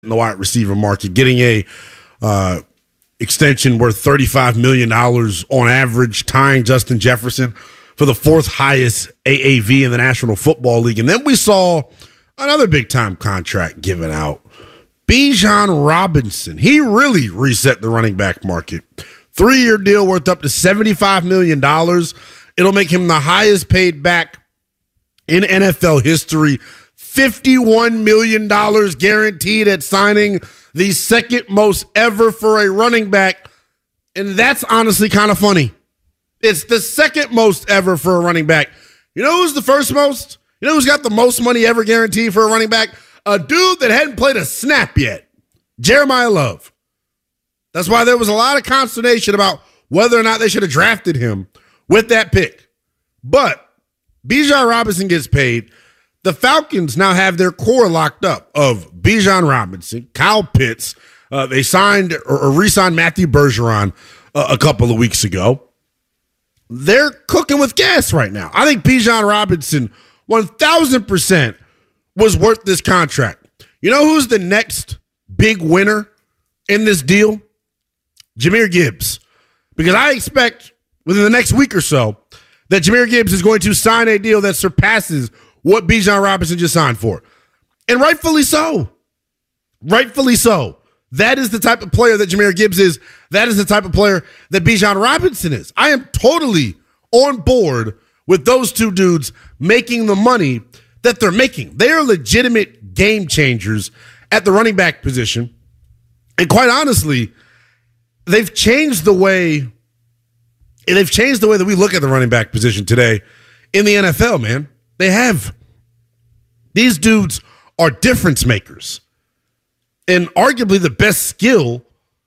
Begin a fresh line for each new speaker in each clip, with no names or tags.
in the wide receiver market, getting a extension worth $35 million on average, tying Justin Jefferson for the fourth highest AAV in the National Football League. And then we saw another big-time contract given out. Bijan Robinson. He really reset the running back market. 3-year deal worth up to $75 million. It'll make him the highest paid back in NFL history. $51 million guaranteed at signing, the second most ever for a running back. And that's honestly kind of funny. It's the second most ever for a running back. You know who's the first most? You know who's got the most money ever guaranteed for a running back? A dude that hadn't played a snap yet. Jeremiah Love. That's why there was a lot of consternation about whether or not they should have drafted him with that pick. But Bijan Robinson gets paid. The Falcons now have their core locked up of Bijan Robinson, Kyle Pitts. They signed or re-signed Matthew Bergeron a couple of weeks ago. They're cooking with gas right now. I think Bijan Robinson 1,000% was worth this contract. You know who's the next big winner in this deal? Jahmyr Gibbs. Because I expect within the next week or so that Jahmyr Gibbs is going to sign a deal that surpasses what Bijan Robinson just signed for. And rightfully so. Rightfully so. That is the type of player that Jahmyr Gibbs is. That is the type of player that Bijan Robinson is. I am totally on board with those two dudes making the money that they're making. They are legitimate game changers at the running back position. And quite honestly, they've changed the way that we look at the running back position today in the NFL, man. They have. These dudes are difference makers and arguably the best skill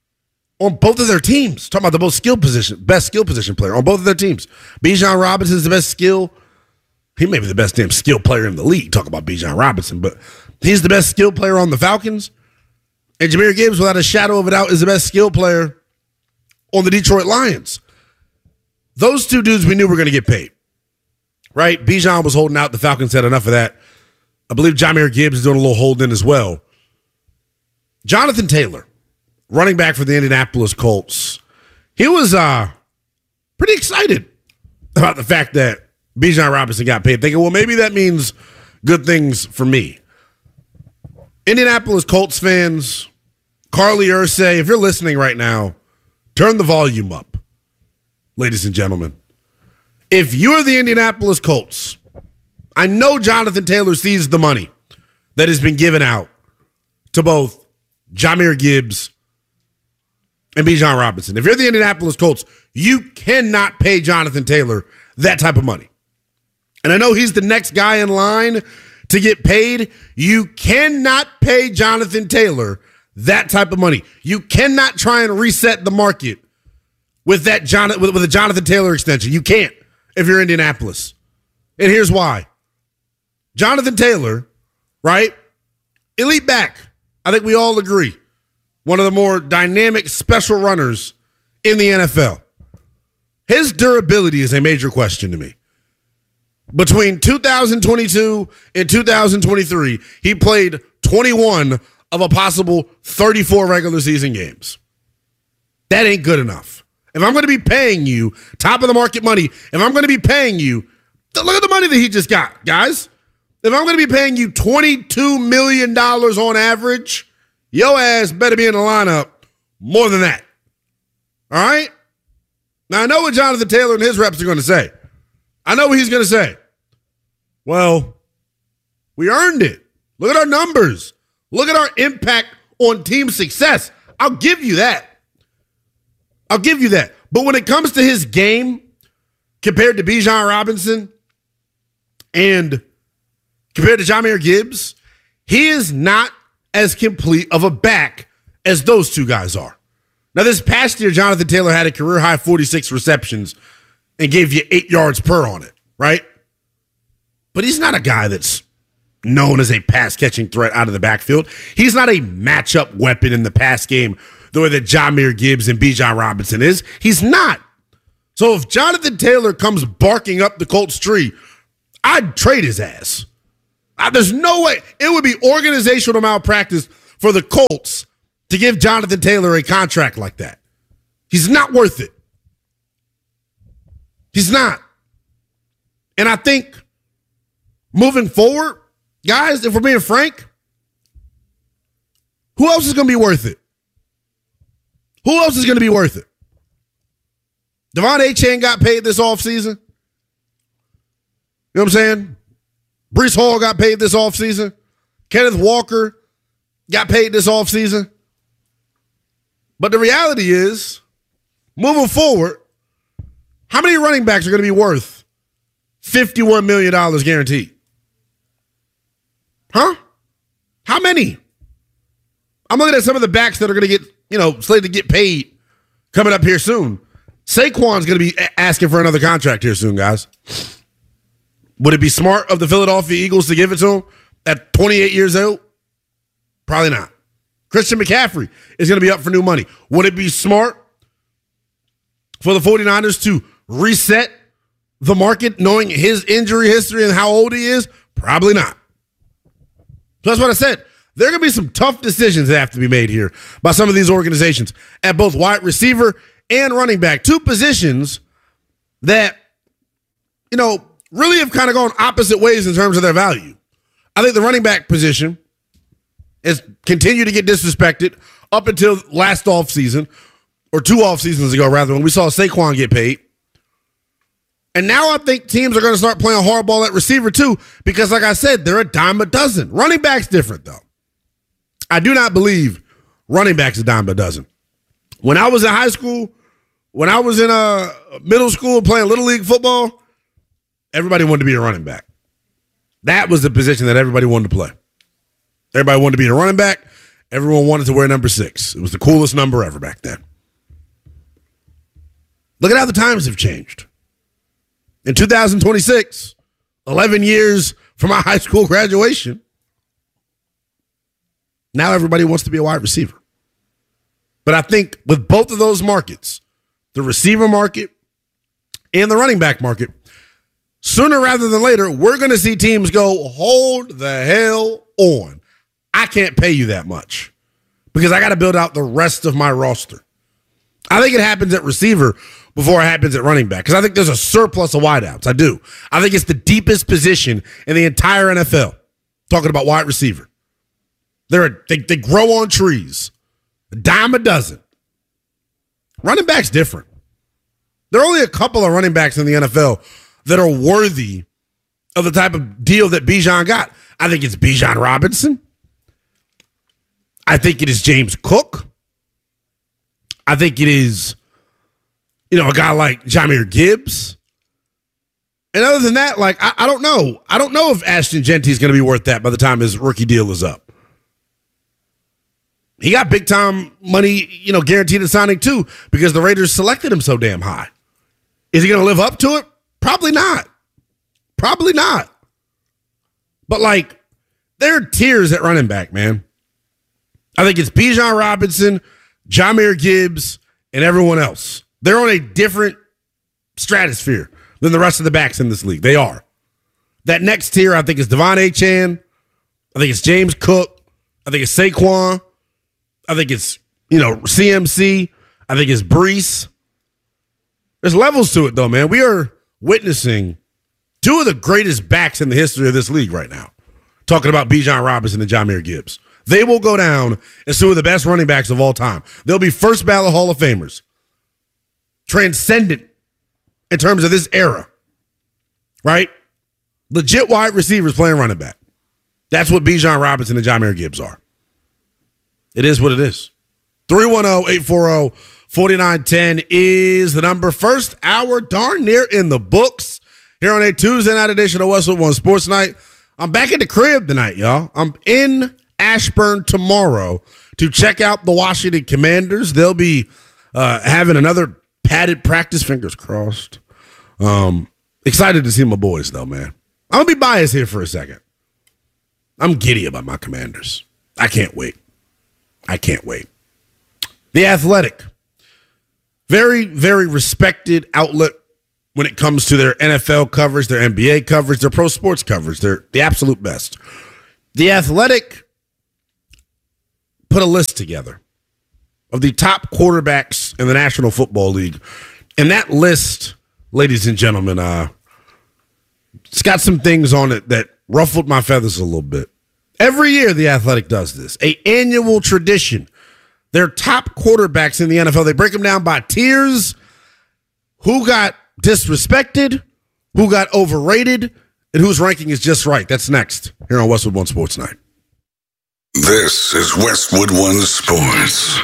on both of their teams. Talking about the best skill position player on both of their teams. Bijan Robinson is the best skill. He may be the best damn skill player in the league. Talk about Bijan Robinson, but he's the best skill player on the Falcons. And Jahmyr Gibbs, without a shadow of a doubt, is the best skill player on the Detroit Lions. Those two dudes we knew were going to get paid. Right? Bijan was holding out. The Falcons had enough of that. I believe Jahmyr Gibbs is doing a little holding as well. Jonathan Taylor, running back for the Indianapolis Colts. He was pretty excited about the fact that Bijan Robinson got paid, thinking, well, maybe that means good things for me. Indianapolis Colts fans, Carly Ursay, if you're listening right now, turn the volume up, ladies and gentlemen. If you're the Indianapolis Colts, I know Jonathan Taylor sees the money that has been given out to both Jahmyr Gibbs and Bijan Robinson. If you're the Indianapolis Colts, you cannot pay Jonathan Taylor that type of money. And I know he's the next guy in line to get paid. You cannot pay Jonathan Taylor that type of money. You cannot try and reset the market with that with a Jonathan Taylor extension. You can't if you're Indianapolis. And here's why. Jonathan Taylor, right? Elite back. I think we all agree. One of the more dynamic special runners in the NFL. His durability is a major question to me. Between 2022 and 2023, he played 21 of a possible 34 regular season games. That ain't good enough. If I'm going to be paying you top of the market money, if I'm going to be paying you, look at the money that he just got, guys. If I'm going to be paying you $22 million on average, your ass better be in the lineup more than that. All right? Now, I know what Jonathan Taylor and his reps are going to say. I know what he's going to say. Well, we earned it. Look at our numbers. Look at our impact on team success. I'll give you that. I'll give you that. But when it comes to his game compared to Bijan Robinson and compared to Jahmyr Gibbs, he is not as complete of a back as those two guys are. Now, this past year, Jonathan Taylor had a career-high 46 receptions and gave you 8 yards per on it, right? But he's not a guy that's known as a pass-catching threat out of the backfield. He's not a matchup weapon in the pass game the way that Jahmyr Gibbs and Bijan Robinson is. He's not. So if Jonathan Taylor comes barking up the Colts tree, I'd trade his ass. There's no way. It would be organizational malpractice for the Colts to give Jonathan Taylor a contract like that. He's not worth it. He's not. And I think moving forward, guys, if we're being frank, who else is going to be worth it? Who else is going to be worth it? Devon Achane got paid this offseason. You know what I'm saying? Breece Hall got paid this offseason. Kenneth Walker got paid this offseason. But the reality is, moving forward, how many running backs are going to be worth $51 million guaranteed? Huh? How many? I'm looking at some of the backs that are going to get, slated to get paid coming up here soon. Saquon's going to be asking for another contract here soon, guys. Would it be smart of the Philadelphia Eagles to give it to him at 28 years old? Probably not. Christian McCaffrey is going to be up for new money. Would it be smart for the 49ers to reset the market knowing his injury history and how old he is? Probably not. So that's what I said. There are going to be some tough decisions that have to be made here by some of these organizations at both wide receiver and running back. Two positions that, really have kind of gone opposite ways in terms of their value. I think the running back position has continued to get disrespected up until last offseason, or 2 off seasons ago, rather, when we saw Saquon get paid. And now I think teams are going to start playing hardball at receiver too, because like I said, they're a dime a dozen. Running back's different, though. I do not believe running back's a dime a dozen. When I was in high school, when I was in middle school playing Little League football, everybody wanted to be a running back. That was the position that everybody wanted to play. Everybody wanted to be a running back. Everyone wanted to wear number 6. It was the coolest number ever back then. Look at how the times have changed. In 2026, 11 years from my high school graduation, now everybody wants to be a wide receiver. But I think with both of those markets, the receiver market and the running back market, sooner rather than later, we're going to see teams go, hold the hell on. I can't pay you that much because I got to build out the rest of my roster. I think it happens at receiver before it happens at running back because I think there's a surplus of wideouts. I do. I think it's the deepest position in the entire NFL, talking about wide receiver. They grow on trees, a dime a dozen. Running back's different. There are only a couple of running backs in the NFL that are worthy of the type of deal that Bijan got. I think it's Bijan Robinson. I think it is James Cook. I think it is, a guy like Jahmyr Gibbs. And other than that, I don't know. I don't know if Ashton Genty is going to be worth that by the time his rookie deal is up. He got big time money, guaranteed at signing too, because the Raiders selected him so damn high. Is he going to live up to it? Probably not. Probably not. But there are tiers at running back, man. I think it's Bijan Robinson, Jahmyr Gibbs, and everyone else. They're on a different stratosphere than the rest of the backs in this league. They are. That next tier, I think, is Devon Achane. I think it's James Cook. I think it's Saquon. I think it's, CMC. I think it's Breece. There's levels to it, though, man. We are witnessing 2 of the greatest backs in the history of this league right now. Talking about Bijan Robinson and Jahmyr Gibbs. They will go down as 2 of the best running backs of all time. They'll be first ballot Hall of Famers. Transcendent in terms of this era. Right? Legit wide receivers playing running back. That's what Bijan Robinson and Jahmyr Gibbs are. It is what it is. 310-840-4910 is the number. First hour darn near in the books. Here on a Tuesday night edition of Westwood One Sports Night. I'm back at the crib tonight, y'all. I'm in Ashburn tomorrow to check out the Washington Commanders. They'll be having another padded practice, fingers crossed. Excited to see my boys, though, man. I'm going to be biased here for a second. I'm giddy about my Commanders. I can't wait. The Athletic. Very, very respected outlet when it comes to their NFL coverage, their NBA coverage, their pro sports coverage. They're the absolute best. The Athletic put a list together of the top quarterbacks in the National Football League. And that list, ladies and gentlemen, it's got some things on it that ruffled my feathers a little bit. Every year, The Athletic does this, an annual tradition. Their top quarterbacks in the NFL, they break them down by tiers, who got disrespected, who got overrated, and whose ranking is just right. That's next here on Westwood One Sports Night.
This is Westwood One Sports.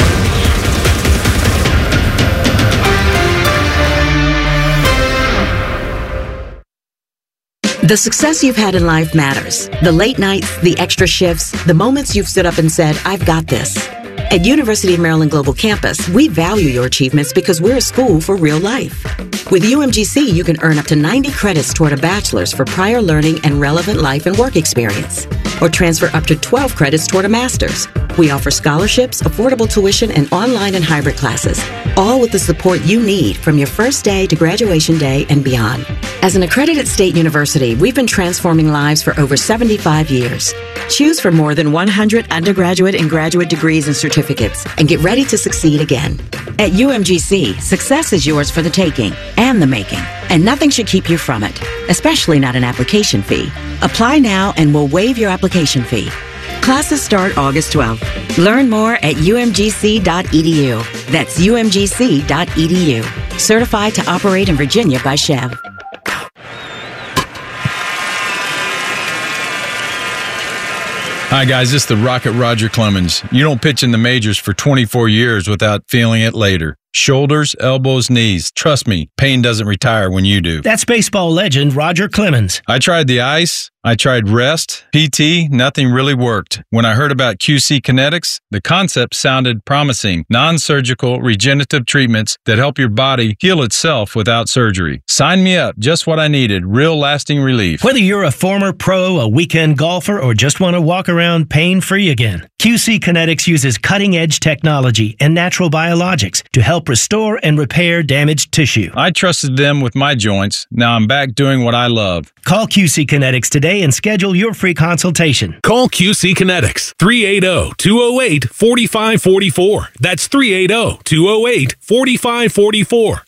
The success you've had in life matters. The late nights, the extra shifts, the moments you've stood up and said, I've got this. At University of Maryland Global Campus, we value your achievements because we're a school for real life. With UMGC, you can earn up to 90 credits toward a bachelor's for prior learning and relevant life and work experience, or transfer up to 12 credits toward a master's. We offer scholarships, affordable tuition, and online and hybrid classes, all with the support you need from your first day to graduation day and beyond. As an accredited state university, we've been transforming lives for over 75 years. Choose from more than 100 undergraduate and graduate degrees and certificates, and get ready to succeed again. At UMGC, success is yours for the taking and the making, and nothing should keep you from it, especially not an application fee. Apply now and we'll waive your application fee. Classes start August 12th. Learn more at umgc.edu. That's umgc.edu. Certified to operate in Virginia by Chev.
Hi, guys. This is the Rocket Roger Clemens. You don't pitch in the majors for 24 years without feeling it later. Shoulders, elbows, knees. Trust me, pain doesn't retire when you do.
That's baseball legend Roger Clemens.
I tried the ice. I tried rest, PT, nothing really worked. When I heard about QC Kinetics, the concept sounded promising. Non-surgical regenerative treatments that help your body heal itself without surgery. Sign me up, just what I needed, real lasting relief.
Whether you're a former pro, a weekend golfer, or just want to walk around pain-free again, QC Kinetics uses cutting-edge technology and natural biologics to help restore and repair damaged tissue.
I trusted them with my joints. Now I'm back doing what I love.
Call QC Kinetics today and schedule your free consultation.
Call QC Kinetics, 380-208-4544. That's 380-208-4544.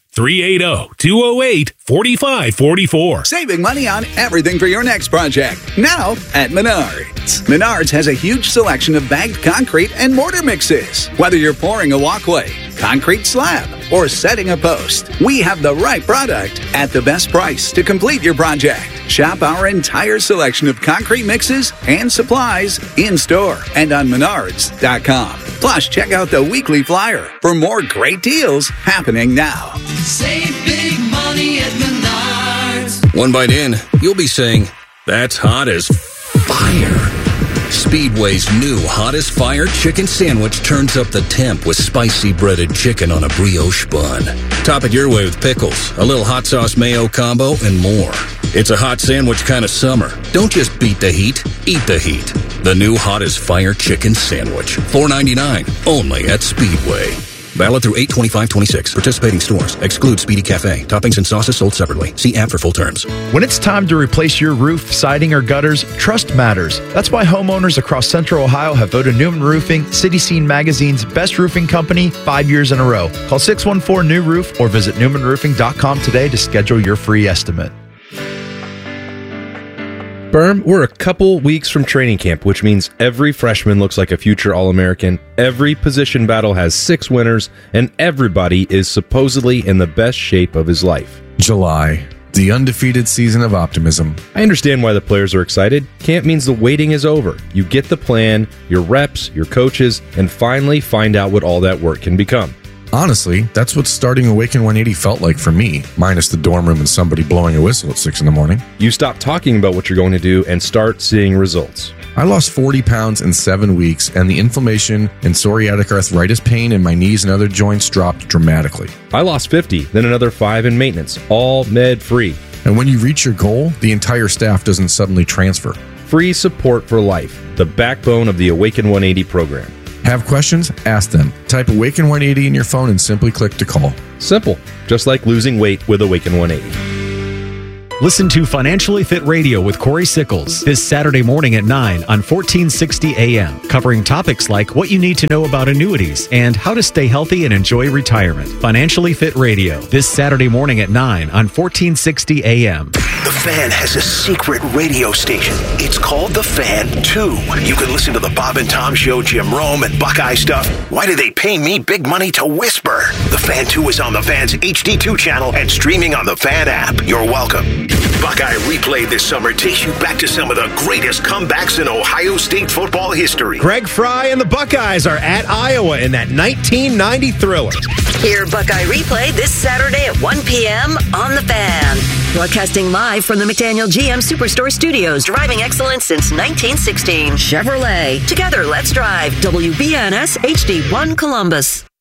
380-208-4544.
Saving money on everything for your next project. Now at Menards. Menards has a huge selection of bagged concrete and mortar mixes. Whether you're pouring a walkway, concrete slab, or setting a post, we have the right product at the best price to complete your project. Shop our entire selection of concrete mixes and supplies in-store and on Menards.com. Plus, check out the weekly flyer for more great deals happening now.
Save big money at Menards.
One bite in, you'll be saying, that's hot as fire. Speedway's new Hot as Fire chicken sandwich turns up the temp with spicy breaded chicken on a brioche bun. Top it your way with pickles, a little hot sauce mayo combo, and more. It's a hot sandwich kind of summer. Don't just beat the heat, eat the heat. The new Hot as Fire chicken sandwich. $4.99, only at Speedway. Valid through 8/25/26. Participating stores. Exclude Speedy Cafe. Toppings and sauces sold separately. See app for full terms.
When it's time to replace your roof, siding, or gutters, trust matters. That's why homeowners across Central Ohio have voted Newman Roofing City Scene Magazine's best roofing company 5 years in a row. Call 614-NEW-ROOF or visit newmanroofing.com today to schedule your free estimate.
Berm, we're a couple weeks from training camp, which means every freshman looks like a future All-American, every position battle has 6 winners, and everybody is supposedly in the best shape of his life.
July, the undefeated season of optimism.
I understand why the players are excited. Camp means the waiting is over. You get the plan, your reps, your coaches, and finally find out what all that work can become.
Honestly, that's what starting Awaken 180 felt like for me, minus the dorm room and somebody blowing a whistle at 6 in the morning.
You stop talking about what you're going to do and start seeing results.
I lost 40 pounds in 7 weeks, and the inflammation and psoriatic arthritis pain in my knees and other joints dropped dramatically.
I lost 50, then another 5 in maintenance, all med-free.
And when you reach your goal, the entire staff doesn't suddenly transfer.
Free support for life, the backbone of the Awaken 180 program.
Have questions? Ask them. Type Awaken 180 in your phone and simply click to call.
Simple, just like losing weight with Awaken 180.
Listen to Financially Fit Radio with Corey Sickles this Saturday morning at 9 on 1460 AM, covering topics like what you need to know about annuities and how to stay healthy and enjoy retirement. Financially Fit Radio this Saturday morning at 9 on 1460 AM.
The Fan has a secret radio station. It's called The Fan 2. You can listen to the Bob and Tom Show, Jim Rome, and Buckeye stuff. Why do they pay me big money to whisper? The Fan 2 is on the Fan's HD2 channel and streaming on the Fan app. You're welcome. Buckeye Replay this summer takes you back to some of the greatest comebacks in Ohio State football history.
Greg Fry and the Buckeyes are at Iowa in that 1990 thriller.
Hear Buckeye Replay this Saturday at 1 p.m. on The Fan. Broadcasting live from the McDaniel GM Superstore Studios, driving excellence since 1916. Chevrolet. Together, let's drive. WBNS HD1 Columbus.